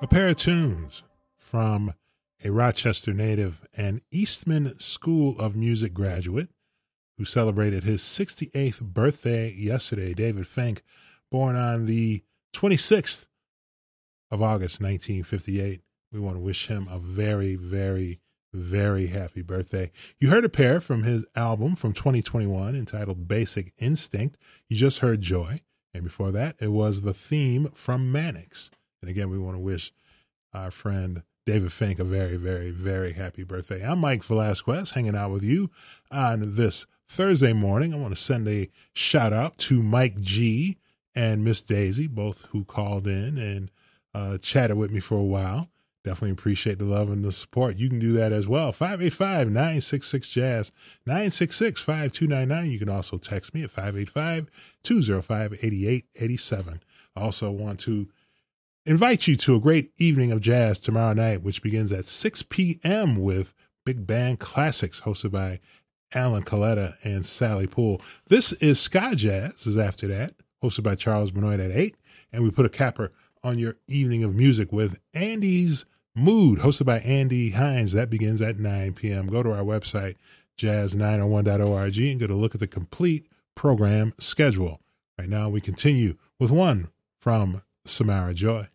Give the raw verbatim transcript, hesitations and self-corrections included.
A pair of tunes from a Rochester native and Eastman School of Music graduate who celebrated his sixty-eighth birthday yesterday, David Fink, born on the twenty-sixth of August, nineteen fifty-eight. We want to wish him a very, very, very happy birthday. You heard a pair from his album from twenty twenty-one entitled Basic Instinct. You just heard Joy. And before that, it was the theme from Mannix. And again, we want to wish our friend David Fink a very, very, very happy birthday. I'm Mike Velasquez, hanging out with you on this Thursday morning. I want to send a shout out to Mike G and Miss Daisy, both who called in and uh, chatted with me for a while. Definitely appreciate the love and the support. You can do that as well. five eight five, nine six six, jazz, nine six six, five two nine nine. You can also text me at five eight five, two oh five, eight eight eight seven. I also want to invite you to a great evening of jazz tomorrow night, which begins at six p.m. with Big Band Classics, hosted by Alan Coletta and Sally Poole. This is Sky Jazz is after that, hosted by Charles Benoit at eight. And we put a capper on your evening of music with Andy's Mood, hosted by Andy Hines. That begins at nine p.m. Go to our website, jazz nine oh one dot org, and get a look at the complete program schedule. Right now, we continue with one from Samara Joy.